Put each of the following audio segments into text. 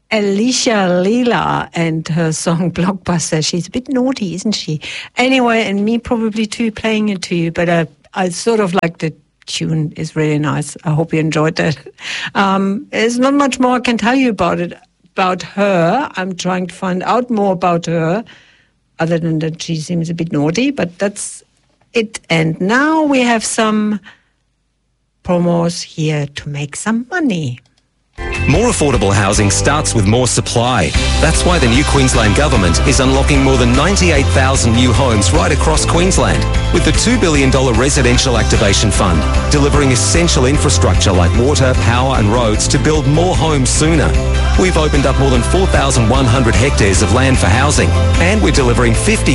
Alicia Leela and her song Blockbuster. She's a bit naughty, isn't she? Anyway, and me probably too, playing it to you, but I sort of like the tune is really nice. I hope you enjoyed that. There's not much more I can tell you about her. I'm trying to find out more about her, other than that she seems a bit naughty, but that's it. And now we have some promos here to make some money. More affordable housing starts with more supply. That's why the new Queensland Government is unlocking more than 98,000 new homes right across Queensland with the $2 billion Residential Activation Fund, delivering essential infrastructure like water, power and roads to build more homes sooner. We've opened up more than 4,100 hectares of land for housing, and we're delivering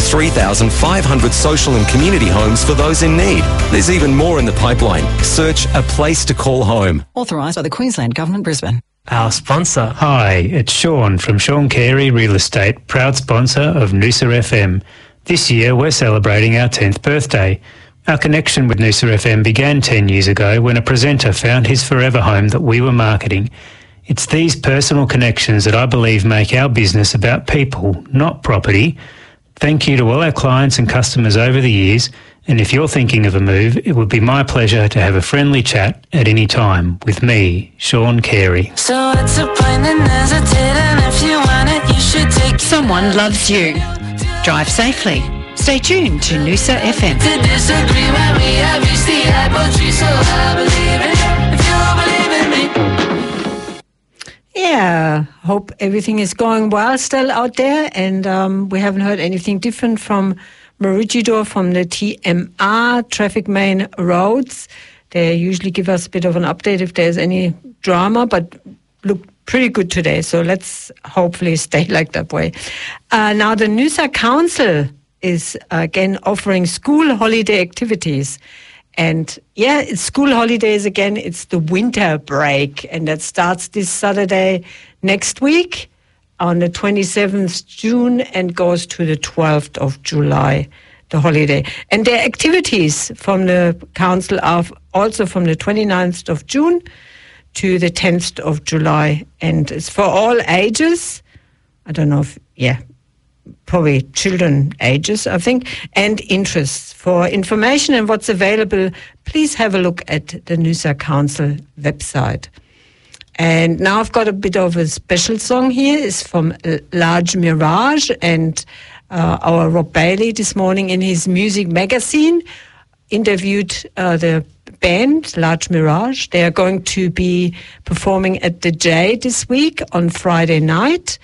53,500 social and community homes for those in need. There's even more in the pipeline. Search A Place to Call Home. Authorised by the Queensland Government, Brisbane. Our sponsor. Hi, it's Sean from Sean Carey Real Estate, proud sponsor of Noosa FM. This year we're celebrating our 10th birthday. Our connection with Noosa FM began 10 years ago when a presenter found his forever home that we were marketing. It's these personal connections that I believe make our business about people, not property. Thank you to all our clients and customers over the years, and if you're thinking of a move, it would be my pleasure to have a friendly chat at any time with me, Sean Carey. So it's a point in hesitating. If you want it, you should take it. Someone loves you. Drive safely. Stay tuned to Noosa FM. To disagree when we have reached the apple tree, so I believe in you. If you believe in me. Yeah, hope everything is going well still out there, and we haven't heard anything different from Maroochydore, from the TMR, Traffic Main Roads. They usually give us a bit of an update if there's any drama, but look pretty good today, so let's hopefully stay like that way. Now the Noosa Council is again offering school holiday activities. And yeah, it's school holidays again. It's the winter break, and that starts this Saturday next week on the 27th June and goes to the 12th of July, the holiday. And their activities from the council are also from the 29th of June to the 10th of July. And it's for all ages. I don't know if, probably children ages, I think, and interests. For information and what's available, please have a look at the Noosa Council website. And now I've got a bit of a special song here. It's from Large Mirage, and our Rob Bailey this morning in his music magazine interviewed the band Large Mirage. They are going to be performing at the J this week on Friday night.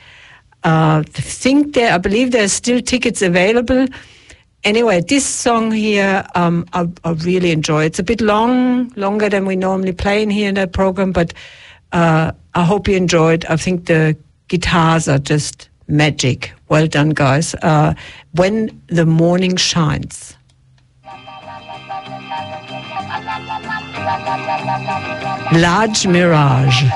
I believe there's still tickets available. Anyway, this song here, I really enjoy. It's a bit longer than we normally play in here in that program, but I hope you enjoyed. I think the guitars are just magic. Well done, guys. When the Morning Shines. Large Mirage.